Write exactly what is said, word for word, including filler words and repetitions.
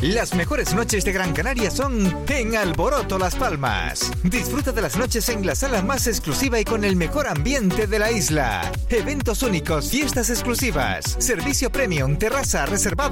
Las mejores noches de Gran Canaria son en Alboroto Las Palmas. Disfruta de las noches en la sala más exclusiva y con el mejor ambiente de la isla. Eventos únicos, fiestas exclusivas, servicio premium, terraza, reservado